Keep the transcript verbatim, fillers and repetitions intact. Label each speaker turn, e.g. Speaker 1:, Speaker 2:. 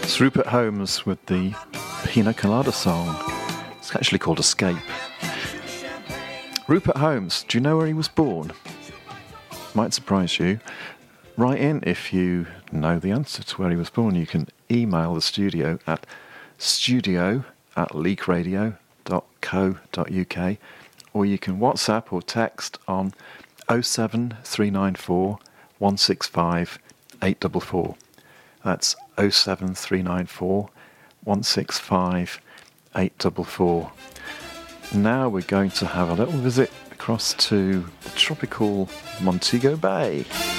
Speaker 1: It's Rupert Holmes with the Pina Colada song. It's actually called Escape. Rupert Holmes, do you know where he was born? Might surprise you. Write in if you know the answer to where he was born. You can email the studio at studio at leakradio dot co dot uk, or you can WhatsApp or text on oh seven three nine four, one six five, eight four four. That's oh seven three nine four, one six five, eight four four. Now we're going to have a little visit across to the tropical Montego Bay.